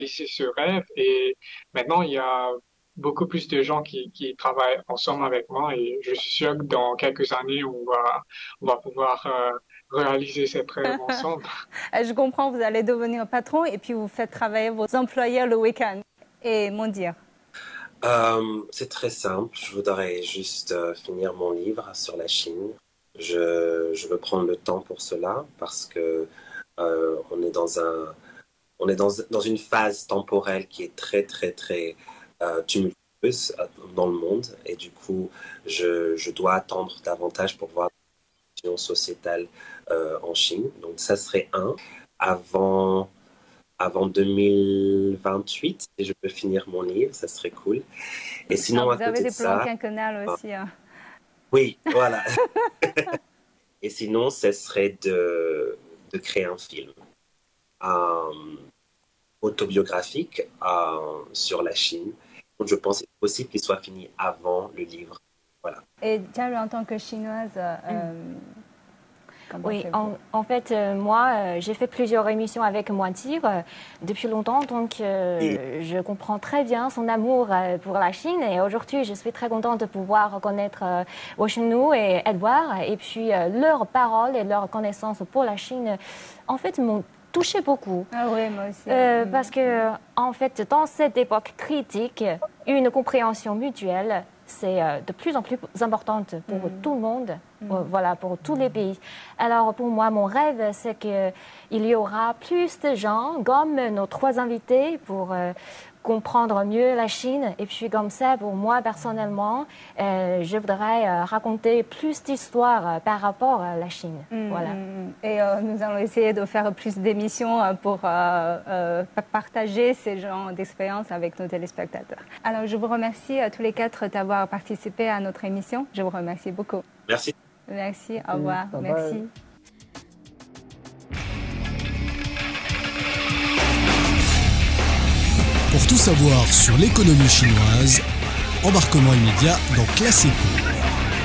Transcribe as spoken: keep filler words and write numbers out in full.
réaliser ce rêve. Et maintenant, il y a beaucoup plus de gens qui, qui travaillent ensemble avec moi et je suis sûr que dans quelques années, on va, on va pouvoir euh, réaliser cette rêve ensemble. Je comprends, vous allez devenir patron et puis vous faites travailler vos employés le week-end. Et mon dire. Euh, c'est très simple. Je voudrais juste euh, finir mon livre sur la Chine. Je, je veux prendre le temps pour cela parce que euh, on est dans un, on est dans, dans une phase temporelle qui est très très très euh, tumultueuse euh, dans le monde et du coup, je, je dois attendre davantage pour voir la situation sociétale euh, en Chine. Donc ça serait un avant avant deux mille vingt-huit, si je peux finir mon livre, ça serait cool. Et Ah, sinon, à vous avez côté de des plans ça, quinquennales aussi. Hein. oui, voilà. Et sinon, ce serait de, de créer un film euh, autobiographique euh, sur la Chine. Donc, je pense qu'il est possible qu'il soit fini avant le livre. Voilà. Et Jiaru, en tant que chinoise, euh, comment Oui, faites-vous? en, en fait, euh, moi, euh, j'ai fait plusieurs émissions avec Moitir euh, depuis longtemps, donc Et euh, je comprends très bien son amour euh, pour la Chine. Et aujourd'hui, je suis très contente de pouvoir connaître euh, Woshenu et Edouard. Et puis, euh, leurs paroles et leurs connaissances pour la Chine, en fait, m'ont touché beaucoup. Ah oui, moi aussi. Euh, Mm. parce que, en fait, dans cette époque critique, une compréhension mutuelle, c'est euh, de plus en plus importante pour Mm. tout le monde, Mm. euh, voilà, pour tous les pays. Alors, pour moi, mon rêve, c'est qu'il y aura plus de gens, comme nos trois invités, pour euh, comprendre mieux la Chine. Et puis, comme ça, pour moi, personnellement, euh, je voudrais euh, raconter plus d'histoires euh, par rapport à la Chine. Mm, Voilà. mm. Et euh, nous allons essayer de faire plus d'émissions euh, pour euh, euh, partager ces genres d'expériences avec nos téléspectateurs. Alors, je vous remercie euh, tous les quatre d'avoir participé à notre émission. Je vous remercie beaucoup. merci. Merci, au revoir. Bye bye. Merci. Pour tout savoir sur l'économie chinoise, embarquement immédiat dans Classe Éco.